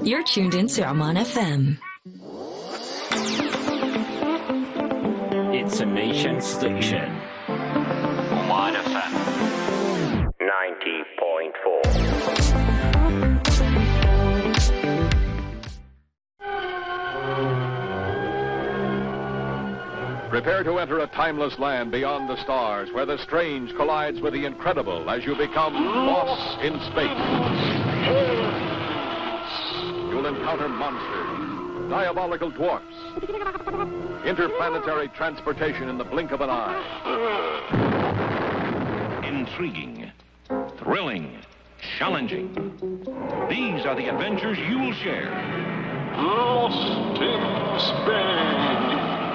You're tuned in to Oman FM. It's a nation station. Oman FM 90.4. Prepare to enter a timeless land beyond the stars, where the strange collides with the incredible as you become lost in space. You'll encounter monsters, diabolical dwarfs, interplanetary transportation in the blink of an eye. Intriguing, thrilling, challenging. These are the adventures you will share. Lost in space.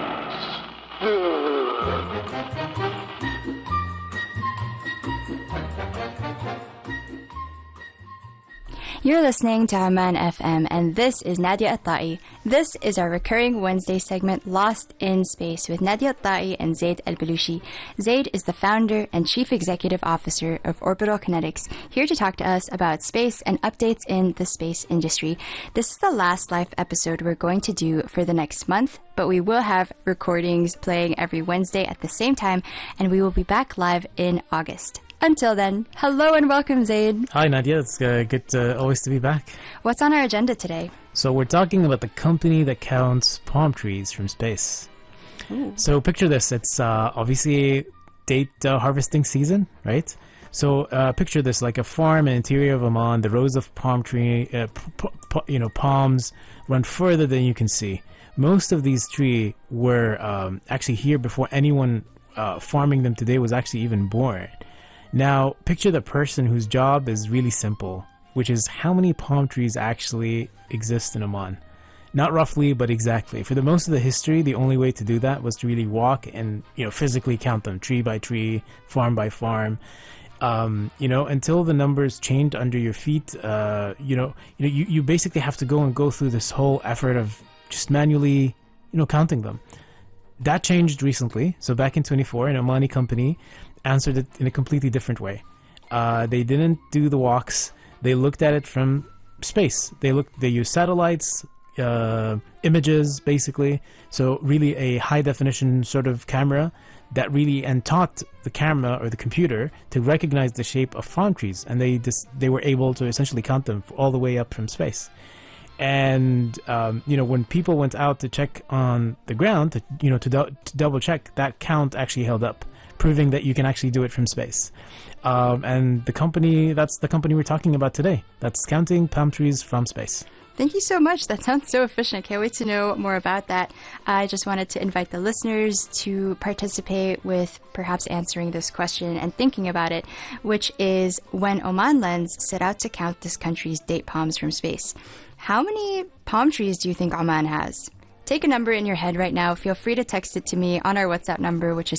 You're listening to Oman FM, and this is Nadia At-Tai. This is our recurring Wednesday segment, Lost in Space, with Nadia At-Tai and Zaid Al-Balushi. Zaid is the founder and chief executive officer of Orbital Kinetics, here to talk to us about space and updates in the space industry. This is the last live episode we're going to do for the next month, but we will have recordings playing every Wednesday at the same time, and we will be back live in August. Until then, hello and welcome, Zaid. Hi, Nadia. It's good always to be back. What's on our agenda today? So we're talking about the company that counts palm trees from space. Ooh. So picture this. It's obviously date harvesting season, right? So picture this like a farm in the interior of Oman. The rows of palm tree, palms run further than you can see. Most of these trees were actually here before anyone farming them today was actually even born. Now, picture the person whose job is really simple, which is how many palm trees actually exist in Oman. Not roughly, but exactly. For the most of the history, the only way to do that was to really walk and, physically count them, tree by tree, farm by farm. Until the numbers changed under your feet, you basically have to go through this whole effort of just manually, counting them. That changed recently. So back in 24, an Omani company answered it in a completely different way. They didn't do the walks. They looked at it from space. They used satellites, images, basically. So really a high definition sort of camera that and taught the camera or the computer to recognize the shape of palm trees. And they were able to essentially count them all the way up from space. And when people went out to check on the ground, to double check, that count actually held up, proving that you can actually do it from space. And that's the company we're talking about today. That's counting palm trees from space. Thank you so much. That sounds so efficient. Can't wait to know more about that. I just wanted to invite the listeners to participate with perhaps answering this question and thinking about it, which is when Oman Lens set out to count this country's date palms from space. How many palm trees do you think Oman has? Take a number in your head right now. Feel free to text it to me on our WhatsApp number, which is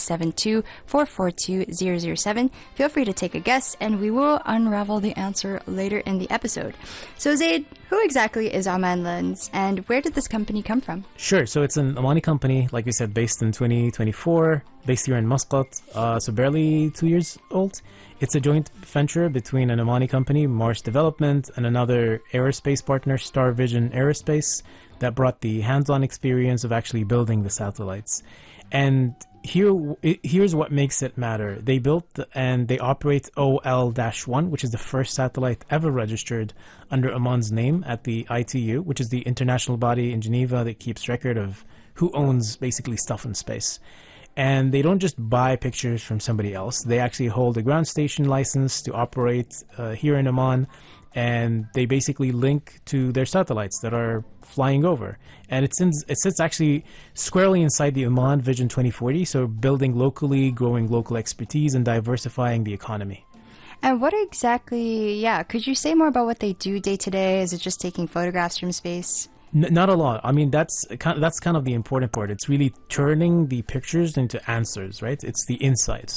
72442-007. Feel free to take a guess, and we will unravel the answer later in the episode. So, Zaid, who exactly is Oman Lens, and where did this company come from? Sure. So it's an Omani company, like we said, based in 2024, based here in Muscat, so barely 2 years old. It's a joint venture between an Omani company, Mars Development, and another aerospace partner, Star Vision Aerospace, that brought the hands-on experience of actually building the satellites. And here's what makes it matter. They built and they operate OL-1, which is the first satellite ever registered under Oman's name at the ITU, which is the international body in Geneva that keeps record of who owns basically stuff in space. And they don't just buy pictures from somebody else. They actually hold a ground station license to operate here in Oman, and they basically link to their satellites that are flying over. And it sits actually squarely inside the Oman Vision 2040, so building locally, growing local expertise, and diversifying the economy. And what exactly, could you say more about what they do day to day? Is it just taking photographs from space? Not a lot. I mean, that's kind of the important part. It's really turning the pictures into answers, right? It's the insights.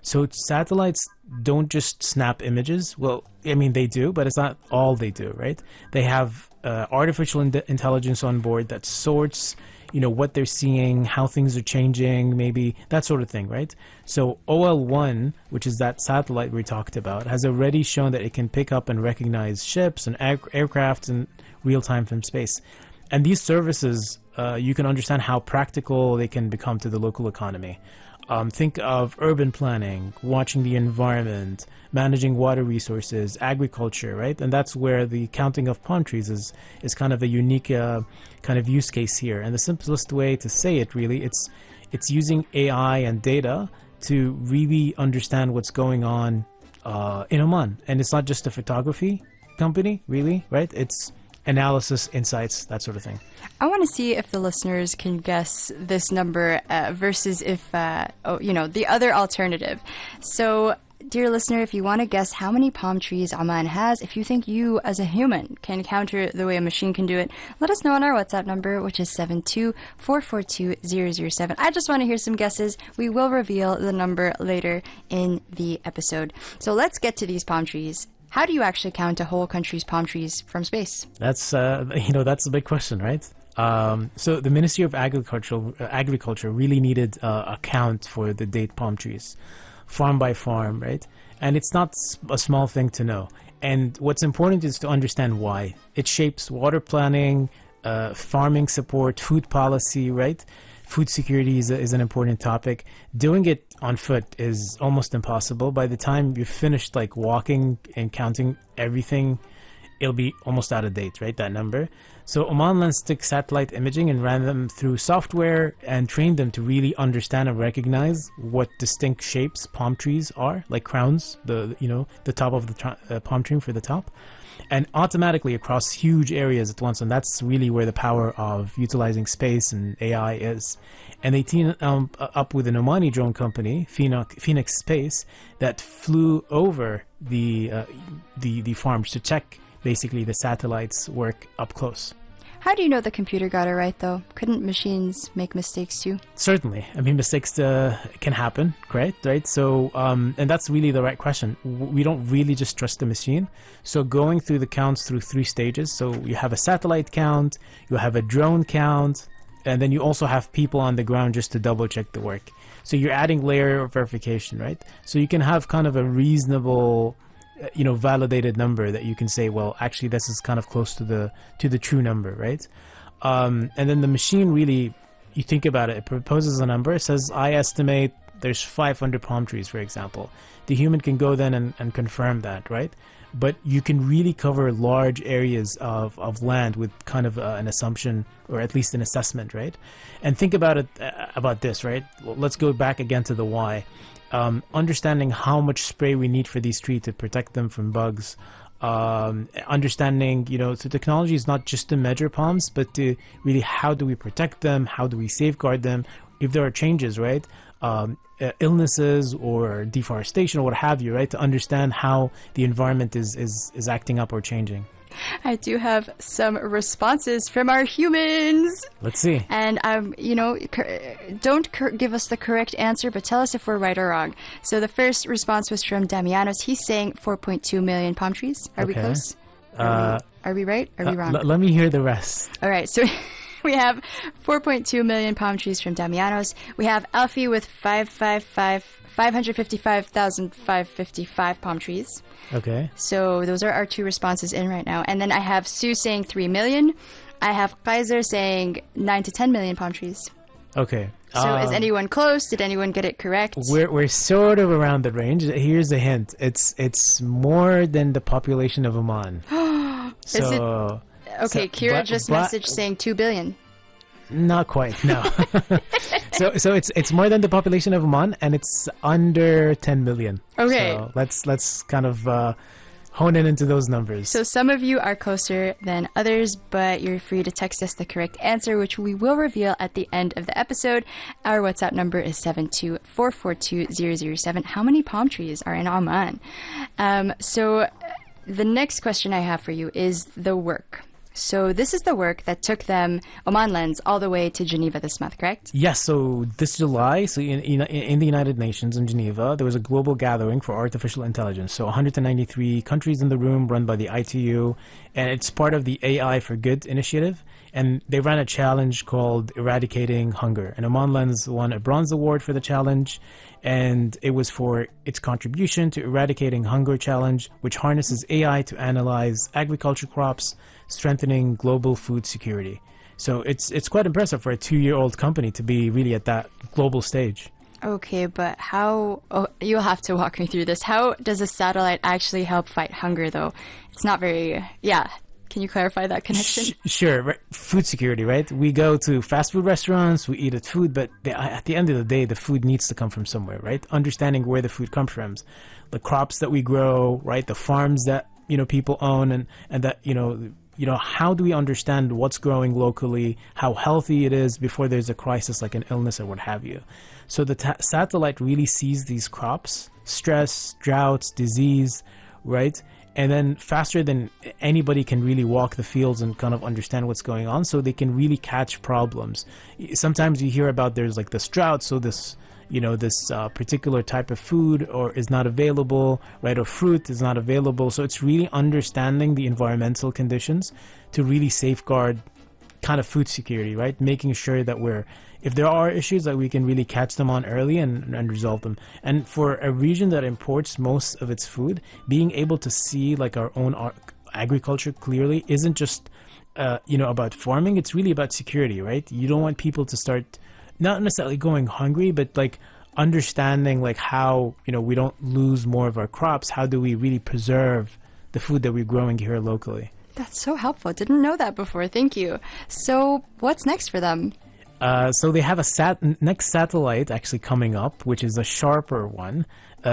So satellites don't just snap images. Well, I mean, they do, but it's not all they do, right? They have artificial intelligence on board that sorts, what they're seeing, how things are changing, maybe that sort of thing, right? So OL1, which is that satellite we talked about, has already shown that it can pick up and recognize ships and aircraft in real time from space. And these services, you can understand how practical they can become to the local economy. Think of urban planning, watching the environment, managing water resources, agriculture, right? And that's where the counting of palm trees is kind of a unique kind of use case here. And the simplest way to say it, really, it's using AI and data to really understand what's going on in Oman. And it's not just a photography company, really, right? It's analysis, insights, that sort of thing. I want to see if the listeners can guess this number versus if, the other alternative. So, dear listener, if you want to guess how many palm trees Oman has, if you think you as a human can counter the way a machine can do it, let us know on our WhatsApp number, which is 72442-007. I just want to hear some guesses. We will reveal the number later in the episode. So let's get to these palm trees. How do you actually count a whole country's palm trees from space? That's that's a big question, right? So the Ministry of Agriculture really needed a count for the date palm trees, farm by farm, right? And it's not a small thing to know. And what's important is to understand why. It shapes water planning, farming support, food policy, right? Food security is an important topic. Doing it on foot is almost impossible. By the time you've finished walking and counting everything, it'll be almost out of date, right? That number. So Oman Lens took satellite imaging and ran them through software and trained them to really understand and recognize what distinct shapes palm trees are, like crowns, the top of the palm tree for the top, and automatically across huge areas at once. And that's really where the power of utilizing space and AI is. And they teamed up with an Omani drone company, Phoenix Space, that flew over the farms to check basically the satellites work up close. How do you know the computer got it right, though? Couldn't machines make mistakes too? Certainly. I mean, mistakes can happen, correct? Right? So, and that's really the right question. We don't really just trust the machine. So going through the counts through 3 stages. So you have a satellite count, you have a drone count, and then you also have people on the ground just to double check the work. So you're adding layer of verification, right? So you can have kind of a reasonable validated number that you can say, well, actually this is kind of close to the true number, right? And then the machine really, you think about it, it proposes a number. It says, I estimate there's 500 palm trees, for example. The human can go then and confirm that, right? But you can really cover large areas of land with kind of an assumption, or at least an assessment, right? And think about it, about this, right? Let's go back again to the why. Understanding how much spray we need for these trees to protect them from bugs. Understanding, so technology is not just to measure palms, but to really how do we protect them? How do we safeguard them? If there are changes, right? Illnesses or deforestation or what have you, right? To understand how the environment is acting up or changing. I do have some responses from our humans. Let's see. And, don't give us the correct answer, but tell us if we're right or wrong. So the first response was from Damianos. He's saying 4.2 million palm trees. Are we close? Are we right? Are we wrong? Let me hear the rest. All right. So we have 4.2 million palm trees from Damianos. We have Alfie with 555,555 palm trees. Okay. So those are our 2 responses in right now. And then I have Sue saying 3 million. I have Kaiser saying 9 to 10 million palm trees. Okay. So is anyone close? Did anyone get it correct? We're sort of around the range. Here's a hint. It's more than the population of Oman. Okay, Kira just messaged saying 2 billion. Not quite, no. So it's more than the population of Oman, and it's under 10 million. Okay. So let's kind of hone in into those numbers. So some of you are closer than others, but you're free to text us the correct answer, which we will reveal at the end of the episode. Our WhatsApp number is 72442-007. How many palm trees are in Oman? So the next question I have for you is the work. So this is the work that took them, Oman Lens, all the way to Geneva this month, correct? Yes, so this July, so in the United Nations in Geneva, there was a global gathering for artificial intelligence. So 193 countries in the room, run by the ITU, and it's part of the AI for Good initiative. And they ran a challenge called Eradicating Hunger. And Oman Lens won a bronze award for the challenge, and it was for its contribution to Eradicating Hunger Challenge, which harnesses AI to analyze agriculture crops, strengthening global food security. So it's quite impressive for a 2-year-old company to be really at that global stage. Okay, but how... Oh, you'll have to walk me through this. How does a satellite actually help fight hunger, though? It's not very... Yeah. Can you clarify that connection? Sure. Right. Food security, right? We go to fast food restaurants, we eat food, but at the end of the day, the food needs to come from somewhere, right? Understanding where the food comes from, the crops that we grow, right? The farms that, people own, and that, how do we understand what's growing locally, how healthy it is before there's a crisis like an illness or what have you. So the satellite really sees these crops, stress, droughts, disease, right? And then faster than anybody can really walk the fields and kind of understand what's going on, so they can really catch problems. Sometimes you hear about there's like this drought, so this particular type of food or is not available, right, or fruit is not available. So it's really understanding the environmental conditions to really safeguard kind of food security, right? Making sure that if there are issues, that we can really catch them on early and resolve them. And for a region that imports most of its food, being able to see like our own agriculture clearly isn't just about farming. It's really about security, right? You don't want people to start not necessarily going hungry, but like understanding like how we don't lose more of our crops. How do we really preserve the food that we're growing here locally? That's so helpful. Didn't know that before. Thank you. So what's next for them? So they have a next satellite actually coming up, which is a sharper one.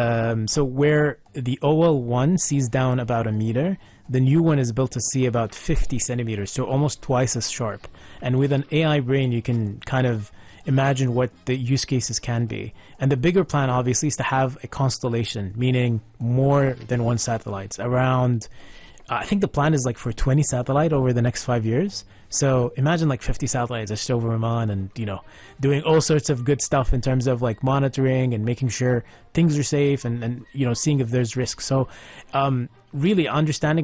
So where the OL1 sees down about a meter, the new one is built to see about 50 centimeters, so almost twice as sharp. And with an AI brain, you can kind of imagine what the use cases can be. And the bigger plan, obviously, is to have a constellation, meaning more than one satellite. Around, I think the plan is like for 20 satellite over the next 5 years. So imagine like 50 satellites just over Oman and, doing all sorts of good stuff in terms of like monitoring and making sure things are safe and seeing if there's risk. So really understanding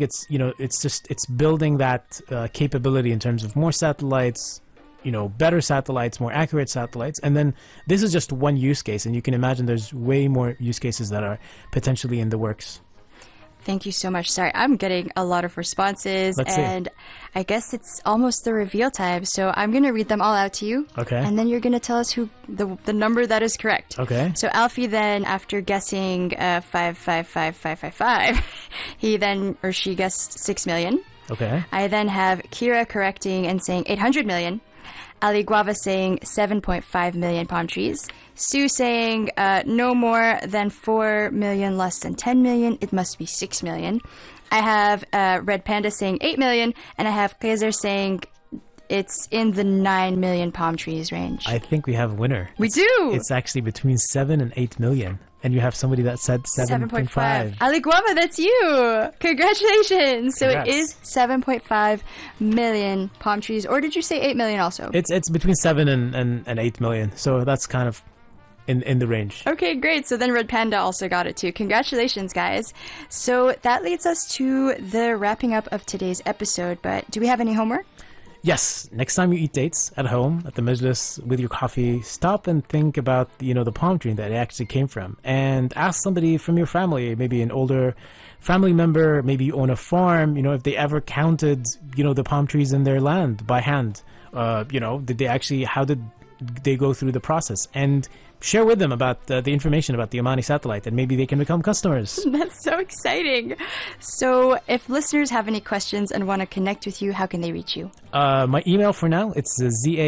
it's building that capability in terms of more satellites, better satellites, more accurate satellites. And then this is just one use case. And you can imagine there's way more use cases that are potentially in the works. Thank you so much. Sorry, I'm getting a lot of responses. Let's and see. I guess it's almost the reveal time. So I'm going to read them all out to you. Okay. And then you're going to tell us who the number that is correct. Okay. So Alfie then, after guessing 5555555, he then or she guessed 6 million. Okay. I then have Kira correcting and saying 800 million. Ali Guava saying 7.5 million palm trees. Sue saying no more than 4 million, less than 10 million. It must be 6 million. I have Red Panda saying 8 million. And I have Kaiser saying it's in the 9 million palm trees range. I think we have a winner. We do! It's actually between 7 and 8 million. And you have somebody that said 7.5. Ali Guava, that's you! Congratulations! So Congrats. it is 7.5 million palm trees. Or did you say 8 million also? It's between 7 and 8 million. So that's kind of in the range. Okay, great. So then Red Panda also got it too. Congratulations, guys. So that leads us to the wrapping up of today's episode. But do we have any homework? Yes. Next time you eat dates at home, at the majlis, with your coffee, stop and think about, the palm tree that it actually came from. And ask somebody from your family, maybe an older family member, maybe you own a farm, if they ever counted, the palm trees in their land by hand. How did they go through the process? And share with them about the information about the Omani satellite, and maybe they can become customers. That's so exciting. So if listeners have any questions and want to connect with you, how can they reach you? My email for now, it's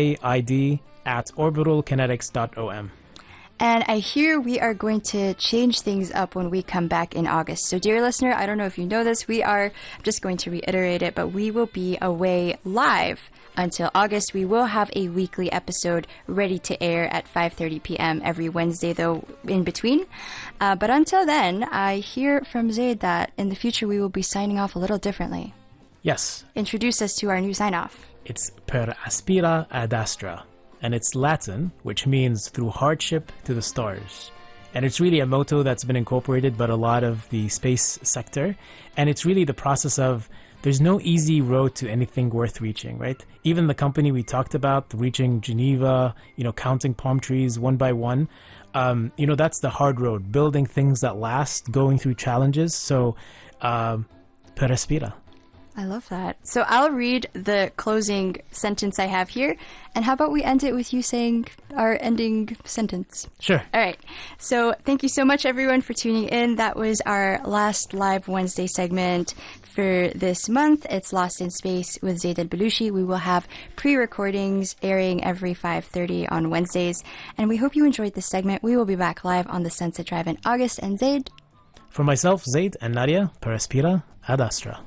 zaid@orbitalkinetics.om. And I hear we are going to change things up when we come back in August. So dear listener, I don't know if you know this, I'm just going to reiterate it, but we will be away live until August. We will have a weekly episode ready to air at 5:30 p.m. every Wednesday, though, in between. But until then, I hear from Zaid that in the future we will be signing off a little differently. Yes, Introduce us to our new sign-off. it's per aspira ad astra, and it's Latin, which means through hardship to the stars. And it's really a motto that's been incorporated by a lot of the space sector. And it's really the process of there's no easy road to anything worth reaching, right? Even the company we talked about, reaching Geneva, counting palm trees one by one, that's the hard road, building things that last, going through challenges. So, per aspira. I love that. So I'll read the closing sentence I have here. And how about we end it with you saying our ending sentence? Sure. All right. So thank you so much, everyone, for tuning in. That was our last live Wednesday segment for this month. It's Lost in Space with Zaid Al-Balushi. We will have pre-recordings airing every 5:30 on Wednesdays. And we hope you enjoyed this segment. We will be back live on the Sunset Drive in August. And Zaid? For myself, Zaid, and Nadia, per aspira ad astra.